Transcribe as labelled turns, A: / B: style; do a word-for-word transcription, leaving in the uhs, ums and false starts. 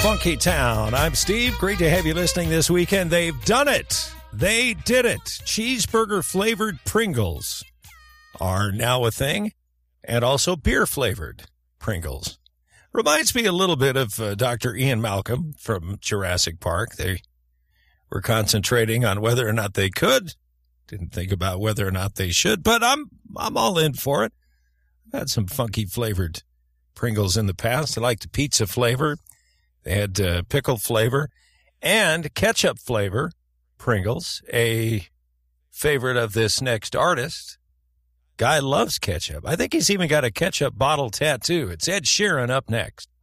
A: Funky Town. I'm Steve. Great to have you listening this weekend. They've done it. They did it. Cheeseburger-flavored Pringles are now a thing, and also beer-flavored Pringles. Reminds me a little bit of uh, Doctor Ian Malcolm from Jurassic Park. They were concentrating on whether or not they could. Didn't think about whether or not they should, but I'm I'm all in for it. I've had some funky flavored Pringles in the past. I like the pizza flavor. They had uh, pickle flavor and ketchup flavor Pringles, a favorite of this next artist. Guy loves ketchup. I think he's even got a ketchup bottle tattoo. It's Ed Sheeran up next.